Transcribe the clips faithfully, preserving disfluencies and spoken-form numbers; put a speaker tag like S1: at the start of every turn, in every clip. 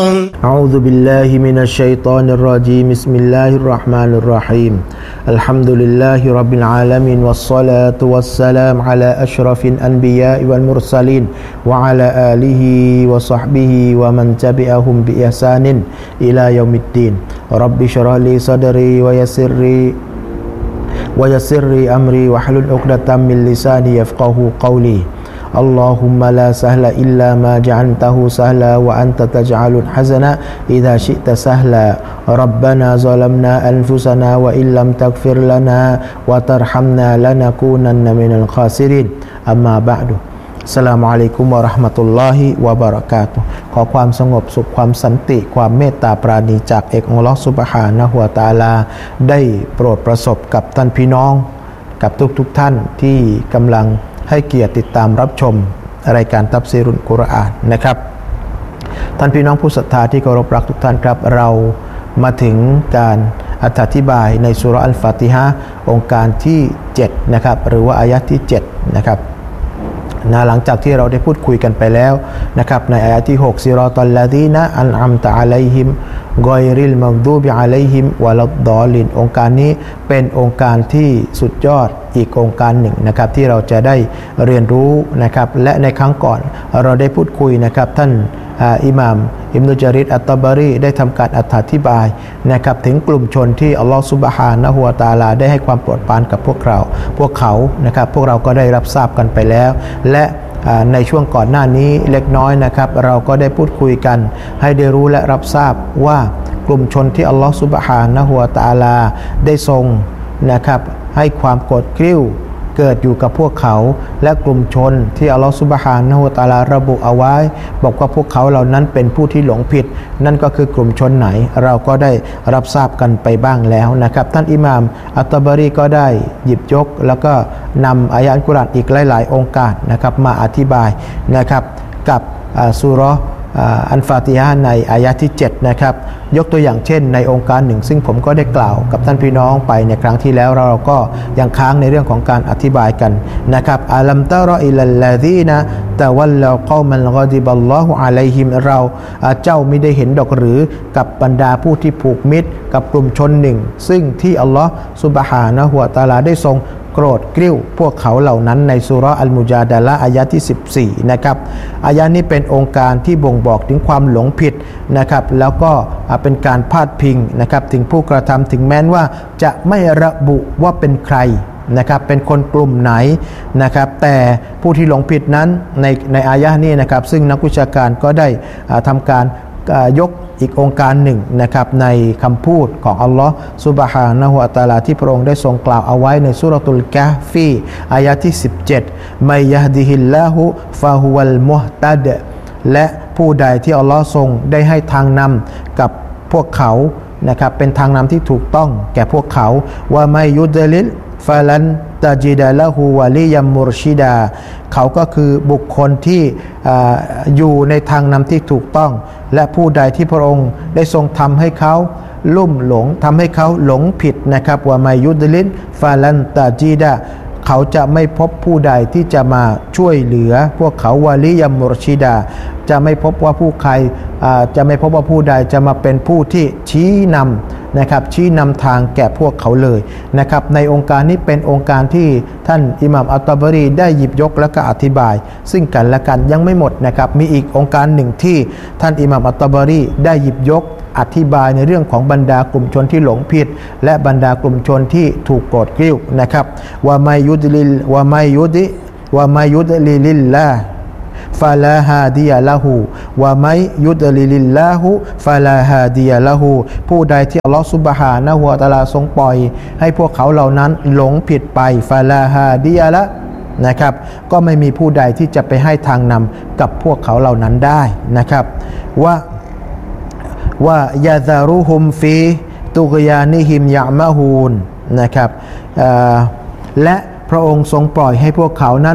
S1: أعوذ بالله من الشيطان الرجيم بسم الله الرحمن الرحيم الحمد لله رب العالمين والصلاة والسلام على أشرف الأنبياء والمرسلين وعلى آله وصحبه ومن تبعهم بإحسان إلى يوم الدين رب اشرح لي صدري ويسر لي ويسر لي أمري واحلل عقدة من لساني يفقهوا قولي اللهم لا سهل إلا ما جعلته سهلا وأنت تجعل الحزن إذا شئت سهلا ربنا ظلمنا أنفسنا وإن لم تغفر لنا وترحمنا لنكونن من الخاسرين أما بعدอัสสลามุอะลัยกุมวะเราะห์มะตุลลอฮิวะบะเราะกาตุฮ์ขอความสงบสุขความสันติความเมตตาปราณีจากเอกอัลเลาะห์ซุบฮานะฮูวะตะอาลาได้โปรดประสบกับท่านพี่น้องกับทุกๆท่านที่กำลังให้เกียรติติดตามรับชมรายการตัฟซีรุลกุรอานนะครับท่านพี่น้องผู้ศรัทธาที่เคารพรักทุกท่านครับเรามาถึงการอธิบายในซูเราะห์อัลฟาติฮะห์องค์การที่เจ็ดนะครับหรือว่าอายะห์ที่เจ็ดนะครับนะหลังจากที่เราได้พูดคุยกันไปแล้วนะครับในอายะห์ที่หกซิรอตัลลซีนะอันอัมตะอะลัยฮิมกอยริลมัฆดูบิอะลัยฮิมวะลัดฎอลินองค์การนี้เป็นองค์การที่สุดยอดอีกองค์การหนึ่งนะครับที่เราจะได้เรียนรู้นะครับและในครั้งก่อนเราได้พูดคุยนะครับท่านอิหม่ามอิบนุจาริรอัตตะบารีได้ทำการอธิบายนะครับถึงกลุ่มชนที่อัลลอฮฺซุบฮานะฮูวะตะอาลาได้ให้ความโปรดปรานกับพวกเราพวกเขานะครับพวกเราก็ได้รับทราบกันไปแล้วและในช่วงก่อนหน้านี้เล็กน้อยนะครับเราก็ได้พูดคุยกันให้ได้รู้และรับทราบว่ากลุ่มชนที่อัลลอฮฺซุบฮานะฮูวะตะอาลาได้ทรงนะครับให้ความโกรธกริ้วเกิดอยู่กับพวกเขาและกลุ่มชนที่อัลลอฮฺซุบฮานะฮูวะตะอาลาระบุเอาไว้บอกว่าพวกเขาเหล่านั้นเป็นผู้ที่หลงผิดนั่นก็คือกลุ่มชนไหนเราก็ได้รับทราบกันไปบ้างแล้วนะครับท่านอิหม่ามอัตตะบารีก็ได้หยิบยกแล้วก็นำอายะห์อัลกุรอานอีกหลายๆองค์การนะครับมาอธิบายนะครับกับซูเราะห์อัลฟาติฮะห์ในอายะห์ที่เจ็ดนะครับยกตัวอย่างเช่นในองค์การหนึ่งซึ่งผมก็ได้กล่าวกับท่านพี่น้องไปในครั้งที่แล้วเราก็ยังค้างในเรื่องของการอธิบายกันนะครับอัลัมตะรออิลัลลซีนะตะวัลลาเกามันกอฎิบัลลอฮุอะลัยฮิมเราเจ้าไม่ได้เห็นดอกหรือกับบรรดาผู้ที่ผูกมิตรกับกลุ่มชนหนึ่งซึ่งที่อัลลอฮฺซุบฮานะฮูวะตะอาลาได้ทรงโกรธกริ้วพวกเขาเหล่านั้นในซูเราะห์อัลมุญาดะละห์อายะห์ที่สิบสี่นะครับอายะห์นี้เป็นองค์การที่บ่งบอกถึงความหลงผิดนะครับแล้วก็เป็นการพาดพิงนะครับถึงผู้กระทำถึงแม้นว่าจะไม่ระบุว่าเป็นใครนะครับเป็นคนกลุ่มไหนนะครับแต่ผู้ที่หลงผิดนั้นในในอายะห์นี้นะครับซึ่งนักวิชาการก็ได้ทำการยกอีกองค์การหนึ่งนะครับในคำพูดของอัลลอฮฺซุบฮานะฮูวะตะอาลาที่พระองค์ได้ทรงกล่าวเอาไว้ในซูเราะตุลกะฮ์ฟีอายะที่สิบเจ็ดมัยยะฮดิฮิลลาฮุฟะฮุวัลมุฮตัดและผู้ใดที่อัลลอฮฺทรงได้ให้ทางนำกับพวกเขานะครับเป็นทางนำที่ถูกต้องแก่พวกเขาว่ามัยยุดลิลฟะลันตะจิดะละฮูวะลิยัมมุรชิดาเขาก็คือบุคคลที่อยู่ในทางนำที่ถูกต้องและผู้ใดที่พระองค์ได้ทรงทำให้เขาลุ่มหลงทำให้เขาหลงผิดนะครับว่ามัยยุดลินฟาลันตาจีดาเขาจะไม่พบผู้ใดที่จะมาช่วยเหลือพวกเขาวาลิยัมมุรชิดาจะไม่พบว่าผู้ใครจะไม่พบว่าผู้ใดจะมาเป็นผู้ที่ชี้นำนะครับชี้นำทางแก่พวกเขาเลยนะครับในองค์การนี้เป็นองค์การที่ท่านอิหม่ามอัตตะบารีได้หยิบยกและก็อธิบายซึ่งกันและกันยังไม่หมดนะครับมีอีกองค์การหนึ่งที่ท่านอิหม่ามอัตตะบารีได้หยิบยกอธิบายในเรื่องของบรรดากลุ่มชนที่หลงผิดและบรรดากลุ่มชนที่ถูกโกรธกริ้วนะครับว่ามัยยุดลิลว่ามัยยุดิว่ามัยยุดลิลิลลาฟาลาฮาดียะละฮูวะมัยยุดลิลิลลาฮูฟาลาฮาดียะละฮูผู้ใดที่อัลลอฮฺซุบฮานะฮูวะตะอาลาทรงปล่อยให้พวกเขาเหล่านั้นหลงผิดไปฟาลาฮาดียะละนะครับก็ไม่มีผู้ใดที่จะไปให้ทางนำกับพวกเขาเหล่านั้นได้นะครับว่าว่ายาซารุฮุมฟีตุกยานิฮิมยะมะฮูนนะครับและพระองค์ทรงปล่อยให้พวกเขานั้น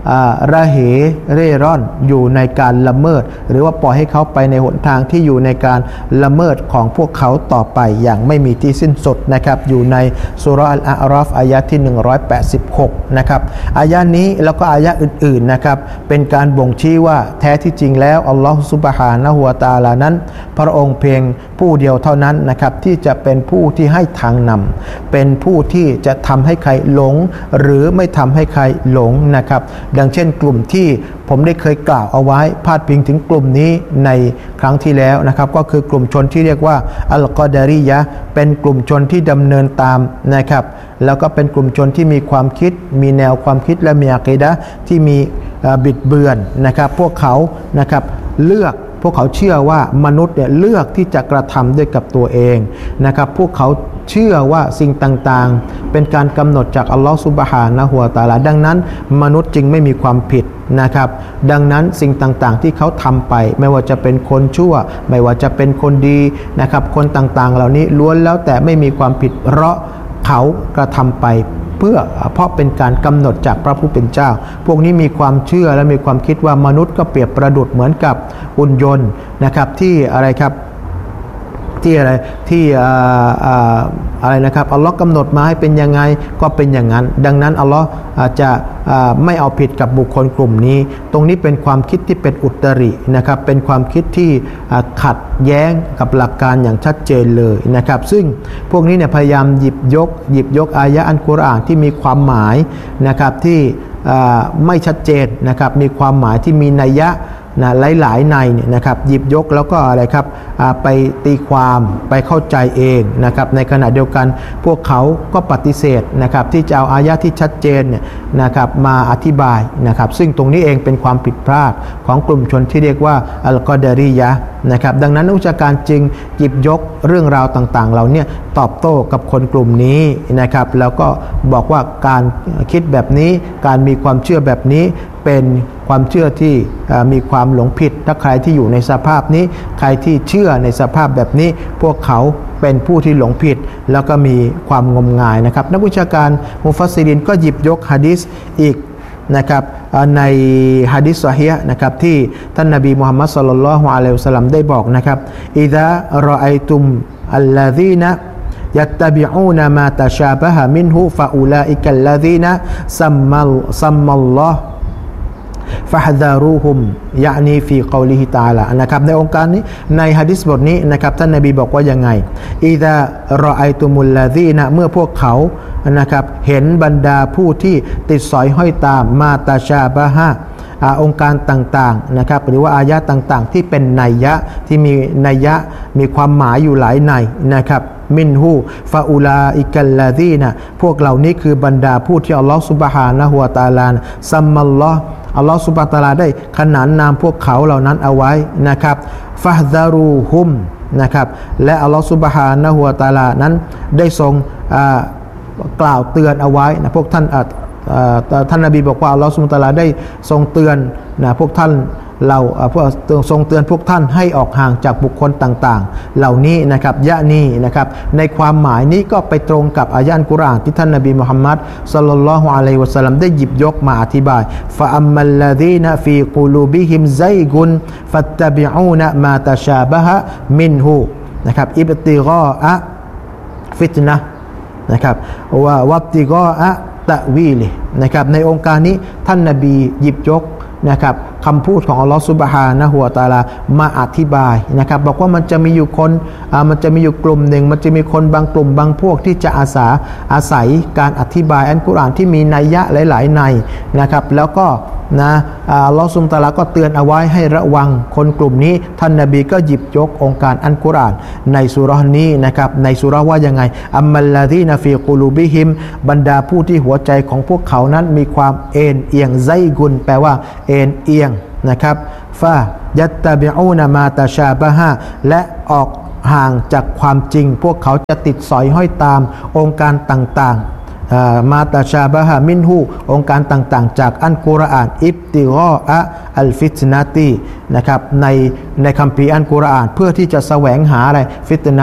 S1: ระเหเร่ร่อนอยู่ในการละเมิดหรือว่าปล่อยให้เขาไปในหนทางที่อยู่ในการละเมิดของพวกเขาต่อไปอย่างไม่มีที่สิ้นสุดนะครับอยู่ในซูเราะห์อัลอาราฟอายะห์ที่หนึ่งร้อยแปดสิบหกนะครับอายะห์นี้แล้วก็อายะห์อื่นๆนะครับเป็นการบ่งชี้ว่าแท้ที่จริงแล้วอัลลอฮฺซุบฮานะฮูวะตะอาลานั้นพระองค์เพียงผู้เดียวเท่านั้นนะครับที่จะเป็นผู้ที่ให้ทางนำเป็นผู้ที่จะทำให้ใครหลงหรือไม่ทำให้ใครหลงนะครับดังเช่นกลุ่มที่ผมได้เคยกล่าวเอาไว้พาดพิงถึงกลุ่มนี้ในครั้งที่แล้วนะครับก็คือกลุ่มชนที่เรียกว่าอัลกอดารียะห์เป็นกลุ่มชนที่ดำเนินตามนะครับแล้วก็เป็นกลุ่มชนที่มีความคิดมีแนวความคิดและมีอะกีดะห์ที่มีบิดเบือนนะครับพวกเขานะครับเลือกพวกเขาเชื่อว่ามนุษย์เนี่ยเลือกที่จะกระทำด้วยกับตัวเองนะครับพวกเขาเชื่อว่าสิ่งต่างๆเป็นการกำหนดจากอัลลอฮฺซุบฮานะฮูวะตะอาลาดังนั้นมนุษย์จึงไม่มีความผิดนะครับดังนั้นสิ่งต่างๆที่เขาทำไปไม่ว่าจะเป็นคนชั่วไม่ว่าจะเป็นคนดีนะครับคนต่างๆเหล่านี้ล้วนแล้วแต่ไม่มีความผิดเพราะเขากระทำไปเพื่อเพราะเป็นการกำหนดจากพระผู้เป็นเจ้าพวกนี้มีความเชื่อและมีความคิดว่ามนุษย์ก็เปรียบประดุจเหมือนกับหุ่นยนต์นะครับที่อะไรครับที่อะไรที่อะไรนะครับอัลลอฮ์กำหนดมาให้เป็นยังไงก็เป็นอย่างนั้นดังนั้นอัลลอฮ์จะไม่เอาผิดกับบุคคลกลุ่มนี้ตรงนี้เป็นความคิดที่เป็นอุตรินะครับเป็นความคิดที่ขัดแย้งกับหลักการอย่างชัดเจนเลยนะครับซึ่งพวกนี้เนี่ยพยายามหยิบยกหยิบยกอายะห์อัลกุรอานที่มีความหมายนะครับที่ไม่ชัดเจนนะครับมีความหมายที่มีนัยยะนะหลายๆในเนี่ยนะครับหยิบยกแล้วก็อะไรครับไปตีความไปเข้าใจเองนะครับในขณะเดียวกันพวกเขาก็ปฏิเสธนะครับที่จะเอาอายะที่ชัดเจนเนี่ยนะครับมาอธิบายนะครับซึ่งตรงนี้เองเป็นความผิดพลาดของกลุ่มชนที่เรียกว่าอัลกอดารียะห์นะครับดังนั้นนักวิชาการจึงหยิบยกเรื่องราวต่างๆเหล่านี้ตอบโต้กับคนกลุ่มนี้นะครับแล้วก็บอกว่าการคิดแบบนี้การมีความเชื่อแบบนี้เป็นความเชื่อที่มีความหลงผิดถ้าใครที่อยู่ในสภาพนี้ใครที่เชื่อในสภาพแบบนี้พวกเขาเป็นผู้ที่หลงผิดแล้วก็มีความงมงายนะครับนักวิชาการมุฟัสซิรินก็หยิบยกหะดีษอีกนะครับในหะดีษซอฮีฮ์นะครับที่ท่านนบีมุฮัมมัดศ็อลลัลลอฮุอะลัยฮิวะซัลลัมได้บอกนะครับอิซารออัยตุมอัลลซีนะยัตตะบิอูนมาตะชาบะฮะมินฮุฟะอูลาอิกัลลซีนะซัมมัลซัมมัลลอฮ์ฟะฮดารูฮุมยะนีฟีกอลิฮิตะอาลานะครับในองค์การนี้ในหะดีษบทนี้นะครับท่านนบีบอกว่ายังไงอิซารออัยตุมุลลซีนะเมื่อพวกเขานะครับเห็นบรรดาผู้ที่ติดสอยห้อยตามมาตาชาบะฮะองค์การต่างๆนะครับหรือว่าอายะต่างๆที่เป็นนัยยะที่มีนัยยะมีความหมายอยู่หลายในนะครับมินฮูฟาอูลาอิกัลลาซีนะพวกเหล่านี้คือบรรดาผู้ที่อัลลอฮฺซุบฮานะฮูวะตะอาลาซัมมัลลอฮ์อัลลอฮฺซุบฮานะฮูวะตะอาลาได้ขนานนามพวกเขาเหล่านั้นเอาไว้นะครับฟะฮซารูฮุมนะครับและอัลลอฮฺซุบฮานะฮูวะตะอาลานั้นได้ทรงกล่าวเตือนเอาไว้นะพวกท่านท่านนบีบอกว่าอัลลอฮฺซุบฮานะฮูวะตะอาลาได้ทรงเตือนนะพวกท่านเราพวกทรงเตือนพวกท่านให้ออกห่างจากบุคคลต่างๆเหล่านี้นะครับยะนีนะครับในความหมายนี้ก็ไปตรงกับอายะห์อัลกุรอานที่ท่านนบีมุฮัมมัดศ็อลลัลลอฮุอะลัยฮิวะซัลลัมได้หยิบยกมาอธิบายฟะอัมมัลลซีนะฟีกุลูบิฮิมซัยกุนฟัตตะบิอูนะมาตะชาบะฮะมินฮูนะครับอิบติฆออะฟิตนะห์นะครับว่าวับติฆออะตะวีลินะครับในองค์การนี้ท่านนบีหยิบยกนะครับคำพูดของอัลลอฮฺซุบฮานะฮูวะตะอาลามาอธิบายนะครับบอกว่ามันจะมีอยู่คนมันจะมีอยู่กลุ่มหนึ่งมันจะมีคนบางกลุ่มบางพวกที่จะอาสาอาศัยการอธิบายอัลกุรอานที่มีนัยยะหลายๆในนะครับแล้วก็นะอัลลอฮฺซุบฮานะฮูวะตะอาลาก็เตือนเอาไว้ให้ระวังคนกลุ่มนี้ท่านนบีก็หยิบยกองค์การอัลกุรอานในซูเราะห์นี้นะครับในซูเราะห์ว่ายังไงอัมมัลลซีนะฟีกุลูบิฮิมบรรดาผู้ที่หัวใจของพวกเขานั้นมีความเอ็นเอียงไซกุนแปลว่าเอ็นเอียงนะครับฟายัตตะบิอูนะมาตะชาบะฮะและออกห่างจากความจริงพวกเขาจะติดสอยห้อยตามองค์การต่างๆมาตาชาบะฮะมินฮูองค์การต่างๆจากอัลกุรอานอิบติฆออะอัลฟิตนะตีนะครับในในคัมภีร์อัลกุรอานเพื่อที่จะแสวงหาอะไรฟิตนะห์คว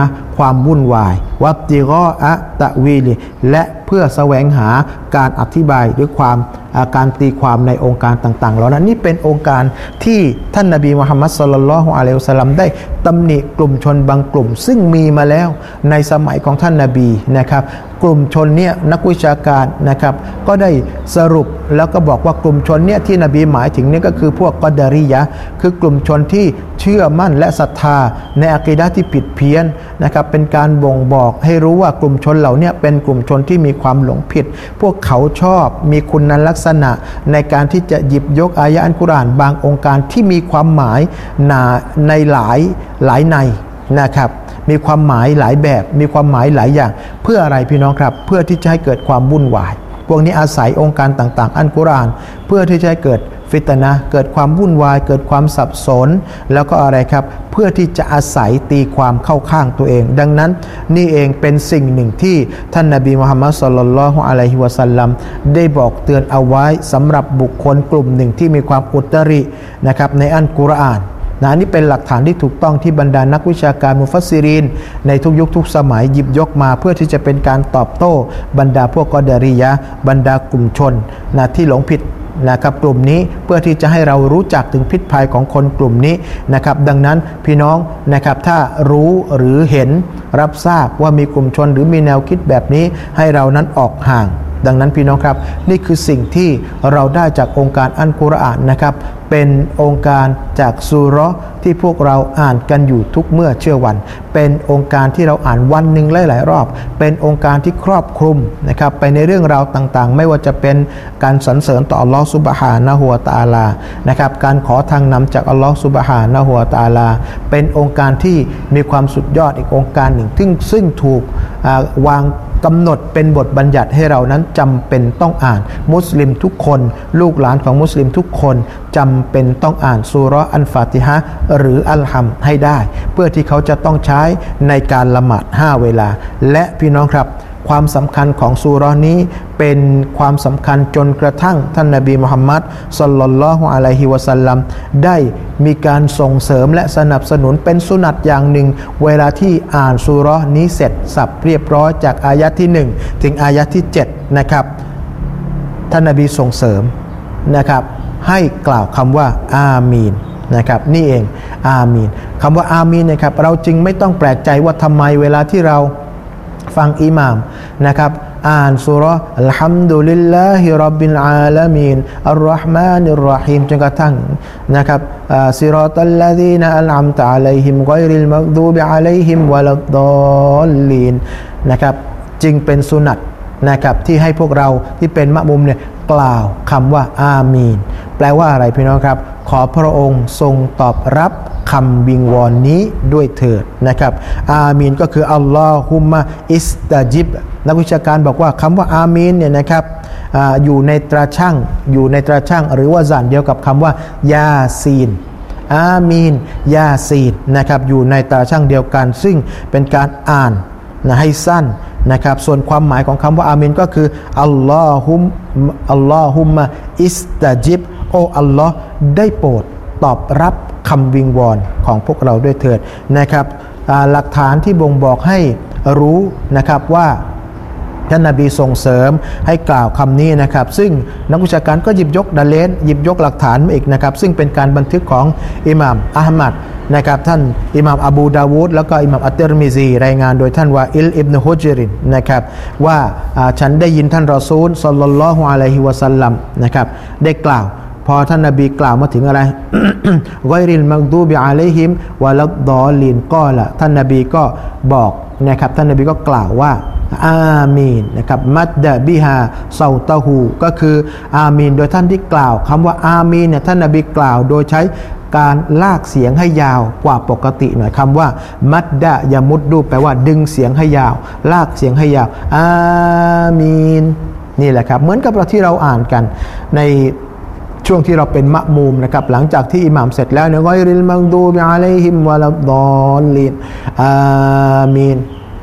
S1: ความวุ่นวายวับติกออะตะวีลิและเพื่อแสวงหาการอธิบายหรือความการตีความในองค์การต่างๆเหล่านั้นนี่เป็นองค์การที่ท่านนบีมุฮัมมัดศ็อลลัลลอฮุอะลัยฮิวะซัลลัมได้ตำหนิกลุ่มชนบางกลุ่มซึ่งมีมาแล้วในสมัยของท่านนบีนะครับกลุ่มชนเนี่ยนักวิชาการนะครับก็ได้สรุปแล้วก็บอกว่ากลุ่มชนเนี่ยที่นบีหมายถึงเนี่ยก็คือพวกกอดารียะห์คือกลุ่มชนที่เชื่อมั่นและศรัทธาในอะกีดะห์ที่ผิดเพี้ยนนะครับเป็นการบ่งบอกให้รู้ว่ากลุ่มชนเหล่านี้เป็นกลุ่มชนที่มีความหลงผิดพวกเขาชอบมีคุณลักษณะในการที่จะหยิบยกอายะห์อัลกุรอานบางองค์การที่มีความหมายในหลายหลายในนะครับมีความหมายหลายแบบมีความหมายหลายอย่างเพื่ออะไรพี่น้องครับเพื่อที่จะให้เกิดความวุ่นวายพวกนี้อาศัยองค์การต่างๆอัลกุรอานเพื่อที่จะให้เกิดฟิตนะห์เกิดความวุ่นวายเกิดความสับสนแล้วก็อะไรครับเพื่อที่จะอาศัยตีความเข้าข้างตัวเองดังนั้นนี่เองเป็นสิ่งหนึ่งที่ท่านนบีมุฮัมมัดศ็อลลัลลอฮุอะลัยฮิวะซัลลัมได้บอกเตือนเอาไว้สำหรับบุคคลกลุ่มหนึ่งที่มีความอุตรินะครับในอัลกุรอานนะนี่เป็นหลักฐานที่ถูกต้องที่บรรดานักวิชาการมุฟัสซิรีนในทุกยุคทุกสมัยหยิบยกมาเพื่อที่จะเป็นการตอบโต้บรรดาพวกกอดารียะห์บรรดากลุ่มชนนะที่หลงผิดนะครับกลุ่มนี้เพื่อที่จะให้เรารู้จักถึงพิษภัยของคนกลุ่มนี้นะครับดังนั้นพี่น้องนะครับถ้ารู้หรือเห็นรับทราบว่ามีกลุ่มชนหรือมีแนวคิดแบบนี้ให้เรานั้นออกห่างดังนั้นพี่น้องครับนี่คือสิ่งที่เราได้จากองค์การอัลกุรอานนะครับเป็นองค์การจากซูเราะห์ที่พวกเราอ่านกันอยู่ทุกเมื่อเชื่อวันเป็นองค์การที่เราอ่านวันหนึ่งหลายๆรอบเป็นองค์การที่ครอบคลุมนะครับไปในเรื่องราวต่างๆไม่ว่าจะเป็นการสรรเสริญต่ออัลลอฮฺซุบฮานะฮูวะตะอาลานะครับการขอทางนำจากอัลลอฮฺซุบฮานะฮูวะตะอาลาเป็นองค์การที่มีความสุดยอดอีกองค์การหนึ่งซึ่งซึ่งถูกวางกำหนดเป็นบทบัญญัติให้เรานั้นจำเป็นต้องอ่านมุสลิมทุกคนลูกหลานของมุสลิมทุกคนจำเป็นต้องอ่านซูเราะห์อัลฟาติฮะห์หรืออัลฮัมด์ให้ได้เพื่อที่เขาจะต้องใช้ในการละหมาดห้าเวลาและพี่น้องครับความสำคัญของซูเราะห์นี้เป็นความสำคัญจนกระทั่งท่านนบีมุฮัมมัดศ็อลลัลลอฮุอะลัยฮิวะซัลลัมได้มีการส่งเสริมและสนับสนุนเป็นสุนัตอย่างหนึ่งเวลาที่อ่านซูเราะห์นี้เสร็จสับเรียบร้อยจากอายะห์ที่หนึ่งถึงอายะห์ที่เจ็ดนะครับท่านนบีส่งเสริมนะครับให้กล่าวคำว่าอามีนนะครับนี่เองอามีนคำว่าอามีนนะครับเราจึงไม่ต้องแปลกใจว่าทำไมเวลาที่เราฟังอิหม่ามนะครับอ่านซูเราะห์อัลฮัมดุลิลลาฮิร็อบบิลอาลามีนอัรเราะห์มานิรเราะฮีมจนกระทั่งนะครับซิรอตัลลซีนะอันอัมตะอะลัยฮิมฆอยริลมักดูบิอะลัยฮิมวะลัดฎอลลีนนะครับจึงเป็นสุนัตนะครับที่ให้พวกเราที่เป็นมะมุมเนี่ยกล่าวคำว่าอามีนแปลว่าอะไรพี่น้องครับขอพระองค์ทรงตอบรับคำวิงวอนนี้ด้วยเถิดนะครับอามีนก็คืออัลลอฮุมมะอิสตาจิบนักวิชาการบอกว่าคำว่าอามีนเนี่ยนะครับ อ, อยู่ในตราช่างอยู่ในตราช่างหรือว่าซานเดียวกับคำว่ายาซีนอามีนยาซีนนะครับอยู่ในตราช่างเดียวกันซึ่งเป็นการอ่านนะให้สั้นนะครับส่วนความหมายของคำว่าอามีนก็คืออัลลอฮุมอัลลอฮุมมะอิสตาจิบโออัลลอฮ์ได้โปรดตอบรับคำวิงวอนของพวกเราด้วยเถิดนะครับหลักฐานที่บ่งบอกให้รู้นะครับว่าท่านนบีส่งเสริมให้กล่าวคำนี้นะครับซึ่งนักวิชาการก็หยิบยกดะเลนหยิบยกหลักฐานมาอีกนะครับซึ่งเป็นการบันทึกของอิหม่ามอะห์มัดนะครับท่านอิหม่ามอบูดาวูดแล้วก็อิหม่ามอัตติรมิซีรายงานโดยท่านวาอิลอิบนุฮุจรินนะครับว่าฉันได้ยินท่านรอซูลศ็อลลัลลอฮุอะลัยฮิวะซัลลัมนะครับได้กล่าวพอท่านนบีกล่าวมาถึงอะไร ฆอยริลมักดูบิอะลัยฮิมวะลัดฎอลลีนกอละท่านนบีก็บอกนะครับท่านนบีก็กล่าวว่าอามีนนะครับมัดดะบิฮาเซาตะฮูก็คืออามีนโดยท่านที่กล่าวคำว่าอามีนเนี่ยท่านนบีกล่าวโดยใช้การลากเสียงให้ยาวกว่าปกติหน่อยคำว่ามัดดะยามุดดูแปลว่าดึงเสียงให้ยาวลากเสียงให้ยาวอามีนนี่แหละครับเหมือนกับเราที่เราอ่านกันในช่วงที่เราเป็นมะมูมนะครับหลังจากที่อิหม่ามเสร็จแล้วเนี่ยฆอยริลมักดูบิอะลัยฮิมวะลัดฎอลลีนอามีน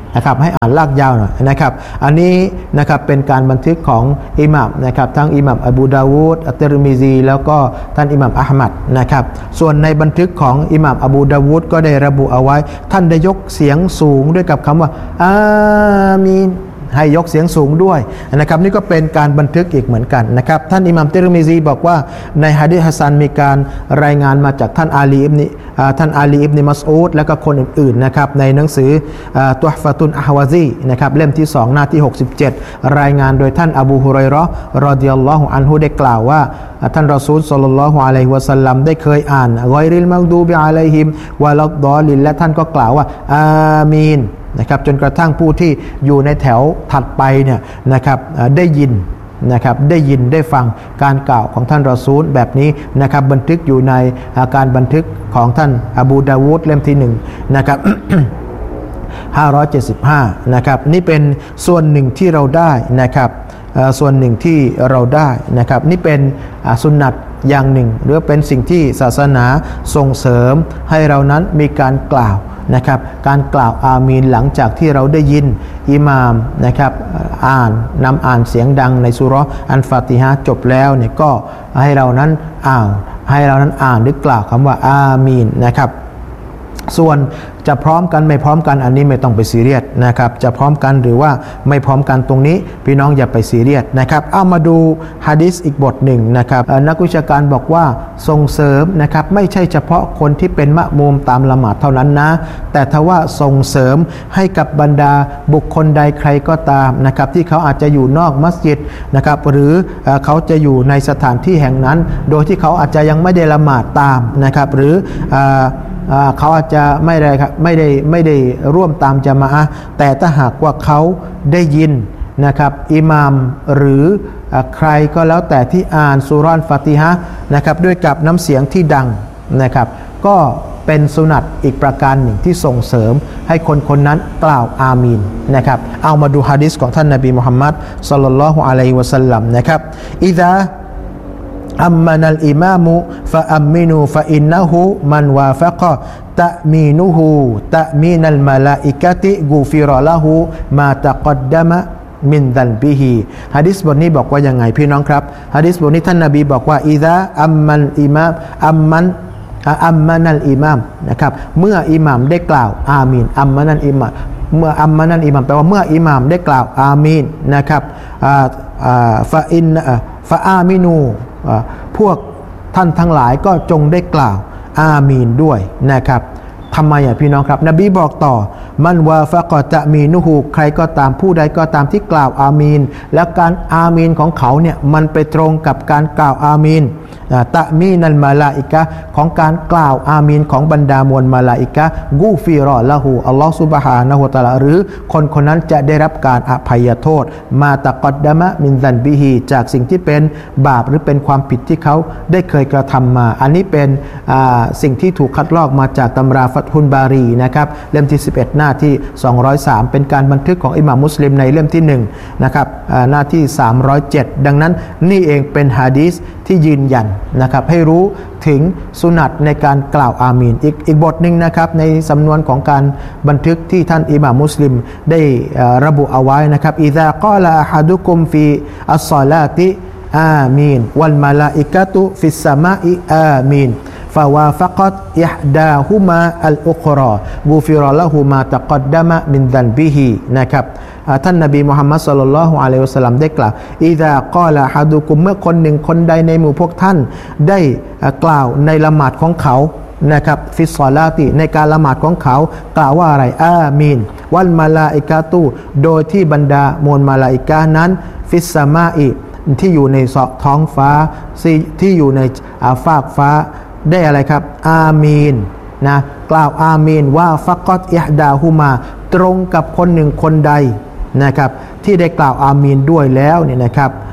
S1: นะครับให้อ่านลากยาวหน่อยนะครับอันนี้นะครับเป็นการบันทึกของอิหม่ามนะครับทั้งอิหม่ามอบูดาวูดอัตติรมิซีแล้วก็ท่านอิหม่ามอะห์มัดนะครับส่วนในบันทึกของอิหม่ามอบูดาวูดก็ได้ระบุเอาไว้ท่านได้ยกเสียงสูงด้วยกับคำว่าอามีนให้ยกเสียงสูงด้วยนะครับนี่ก็เป็นการบันทึกอีกเหมือนกันนะครับท่านอิหม่ามติรมิซีบอกว่าในหะดีษฮัสซันมีการรายงานมาจากท่านอาลีอิบนิท่านอาลีอิบนิมัสอูดและก็คนอื่นๆนะครับในหนังสือตุฮฟะตุนอะฮวาซีนะครับเล่มที่สองหน้าที่หกสิบเจ็ดรายงานโดยท่านอบูฮุรอยเราะห์รอฎิยัลลอฮุอันฮุได้กล่าวว่าท่านรอซูลศ็อลลัลลอฮุอะลัยฮิวะซัลลัมได้เคยอ่านฆอยริลมักดูบิอะลัยฮิมวะลัดฎอลินและท่านก็กล่าวว่าอามีนนะครับจนกระทั่งผู้ที่อยู่ในแถวถัดไปเนี่ยนะครับได้ยินนะครับได้ยินได้ฟังการกล่าวของท่านรอซูลแบบนี้นะครับบันทึกอยู่ในการบันทึกของท่านอบูดาวูดเล่มที่หนึ่งนะครับ ห้าร้อยเจ็ดสิบห้านะครับนี่เป็นส่วนหนึ่งที่เราได้นะครับส่วนหนึ่งที่เราได้นะครับนี่เป็นสุนนัตอย่างหนึ่งหรือเป็นสิ่งที่ศาสนาส่งเสริมให้เรานั้นมีการกล่าวนะครับการกล่าวอามีนหลังจากที่เราได้ยินอิหม่ามนะครับอ่านนำอ่านเสียงดังในซูเราะห์อัลฟาติฮะห์จบแล้วเนี่ยก็ให้เรานั้นอ่านให้เรานั้นอ่านหรือกล่าวคำว่าอามีนนะครับส่วนจะพร้อมกันไม่พร้อมกันอันนี้ไม่ต้องไปซีเรียสนะครับจะพร้อมกันหรือว่าไม่พร้อมกันตรงนี้พี่น้องอย่าไปซีเรียสนะครับเอามาดูหะดีษอีกบทหนึ่งนะครับนักวิชาการบอกว่าส่งเสริมนะครับไม่ใช่เฉพาะคนที่เป็นมะมูมตามละหมาดเท่านั้นนะแต่ถ้าว่าส่งเสริมให้กับบรรดาบุคคลใดใครก็ตามนะครับที่เขาอาจจะอยู่นอกมัสยิดนะครับหรือเขาจะอยู่ในสถานที่แห่งนั้นโดยที่เขาอาจจะยังไม่ได้ละหมาดตามนะครับหรือเขาอาจจะไม่ได้ไม่ได้ไม่ได้ร่วมตามญะมาอะห์แต่ถ้าหากว่าเขาได้ยินนะครับอิหม่ามหรือใครก็แล้วแต่ที่อ่านซูเราะห์ฟาติฮะห์นะครับด้วยกับน้ำเสียงที่ดังนะครับก็เป็นสุนัตอีกประการหนึ่งที่ส่งเสริมให้คนคนนั้นกล่าวอามีนนะครับเอามาดูหะดีษของท่านนบีมุฮัมมัดศ็อลลัลลอฮุอะลัยฮิวะซัลลัมนะครับอิซาอัมมานัลอิมามุฟะอัมมินูฟะอินนะฮูมันวาฟะกะตะมีนุฮูตะมีนัลมะลาอิกะติกูฟิรอละฮูมาตะกัดดะมะมินดันบิฮีหะดีษบทนี้บอกว่ายังไงพี่น้องครับหะดีษบทนี้ท่านนบีบอกว่าอิซาอัมมันอิมามอัมมันอัมมานัลอิมามนะครับเมื่ออิหม่ามได้กล่าวอามีนอัมมานัลอิมามเมื่ออัมมานัลอิมามแปลว่าเมื่ออิหม่ามได้กล่าวอามีนนะครับฟะอินฟะอามินูพวกท่านทั้งหลายก็จงได้กล่าวอามีนด้วยนะครับทำไมอ่ะพี่น้องครับนบีบอกต่อมันวาฟะกอตะมีนุฮูใครก็ตามผู้ใดก็ตามที่กล่าวอามีนแล้วการอามีนของเขาเนี่ยมันไปตรงกับการกล่าวอามีนตะมีนัลมาลาอิกะของการกล่าวอามีนของบรรดามวลมาลาอิกะกูฟิรอละหูอัลลอฮฺซุบฮานะฮูวะตะอาลาหรือคนคนนั้นจะได้รับการอภัยโทษมาตะกัดดะมะมินซันบิฮีจากสิ่งที่เป็นบาปหรือเป็นความผิดที่เขาได้เคยกระทำมาอันนี้เป็นสิ่งที่ถูกคัดลอกมาจากตำราฟัตฮุลบารีนะครับเล่มที่สิบเอ็ดหน้าที่สองร้อยสามเป็นการบันทึกของอิหม่ามมุสลิมในเล่มที่หนึ่งนะครับหน้าที่สามร้อยเจ็ดดังนั้นนี่เองเป็นหะดีษที่ยืนยันนะครับให้รู้ถึงสุนัตในการกล่าวอามีนอีกอีกบทหนึ่งนะครับในสำนวนของการบันทึกที่ท่านอิหม่ามมุสลิมได้ระบุเอาไว้นะครับอิซากอลาอะฮัดุกุมฟีอัศศอลาติอามีนวัลมะลาอิกะตุฟิสสมาอิอามีนฟาวาฟะกัตอิฮดาฮุมาอัลอุครอกูฟิรอละฮูมาตะกัดดะมะมินดันบิฮีนะครับท่านนบีมุฮัมมัดศ็อลลัลลอฮุอะลัยฮิวะซัลลัมได้กล่าวอิซากอลาฮัดุกุมเมื่อคนหนึ่งคนใดในหมู่พวกท่านได้กล่าวในละหมาดของเขานะครับฟิศศอลาติในการละหมาดของเขากล่าวว่าอะไรอามีนวัลมาลาอิกะตุโดยที่บรรดามวลมาลาอิกะห์นั้นฟิสสมาอิที่อยู่ในท้องฟ้าที่อยู่ในฟากฟ้าได้อะไรครับอามีนนะกล่าวอามีนว่าฟักอตอิฮดาฮุมาตรงกับคนหนึ่งคนใดนะครับที่ได้กล่าวอามีนด้วยแล้วเนี่ยนะครับ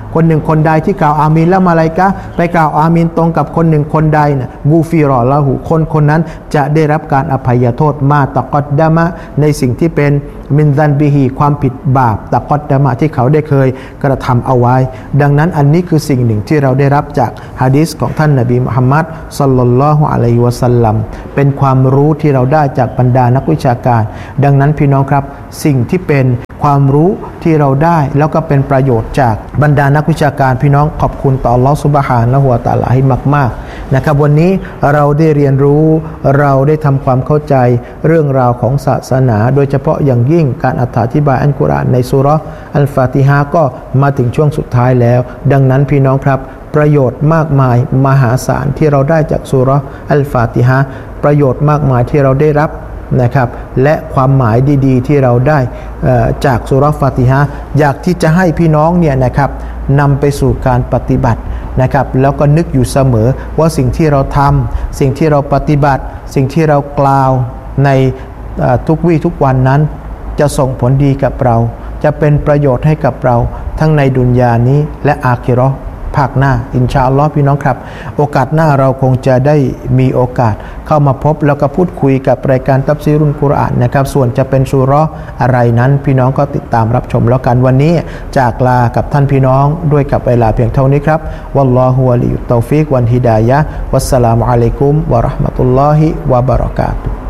S1: คนหนึ่งคนใดที่กล่าวอามีนแล้วมาลาอิกะฮ์ไปกล่าวอามีนตรงกับคนหนึ่งคนใดนะกูฟิรอละหูคนคนนั้นจะได้รับการอภัยโทษมาตะกอดดามะในสิ่งที่เป็นมินซันบิฮีความผิดบาปตะกอดดามะที่เขาได้เคยกระทำเอาไว้ดังนั้นอันนี้คือสิ่งหนึ่งที่เราได้รับจากหะดีษของท่านนบีมุฮัมมัดศ็อลลัลลอฮุอะลัยฮิวะซัลลัมเป็นความรู้ที่เราได้จากบรรดานักวิชาการดังนั้นพี่น้องครับสิ่งที่เป็นความรู้ที่เราได้แล้วก็เป็นประโยชน์จากบรรดานักวิชาการพี่น้องขอบคุณต่ออัลเลาะห์ซุบฮานะฮูวะตะอาลาให้มากๆนะครับวันนี้เราได้เรียนรู้เราได้ทำความเข้าใจเรื่องราวของศาสนาโดยเฉพาะอย่างยิ่งการอธิบายอัลกุรอานในซูเราะห์อัลฟาติฮะห์ก็มาถึงช่วงสุดท้ายแล้วดังนั้นพี่น้องครับประโยชน์มากมายมหาศาลที่เราได้จากซูเราะห์อัลฟาติฮะห์ประโยชน์มากมายที่เราได้รับนะครับและความหมายดีๆที่เราได้จากซูเราะห์ฟาติฮะห์อยากที่จะให้พี่น้องเนี่ยนะครับนำไปสู่การปฏิบัตินะครับแล้วก็นึกอยู่เสมอว่าสิ่งที่เราทำสิ่งที่เราปฏิบัติสิ่งที่เรากล่าวในทุกวี่ทุกวันนั้นจะส่งผลดีกับเราจะเป็นประโยชน์ให้กับเราทั้งในดุนยานี้และอาคิเราะห์ภาคหน้าอินชาอัลลอฮ์พี่น้องครับโอกาสหน้าเราคงจะได้มีโอกาสเข้ามาพบแล้วก็พูดคุยกับรายการตัฟซีรุลกุรอานนะครับส่วนจะเป็นซูเราะห์อะไรนั้นพี่น้องก็ติดตามรับชมแล้วกันวันนี้จากลากับท่านพี่น้องด้วยกับเวลาเพียงเท่านี้ครับวัลลอฮุวะลิยุตตอฟิกวันฮิดายะฮ์วัสสลามุอะลัยกุมวะเราะห์มะตุลลอฮิวะบะเราะกาตุฮ์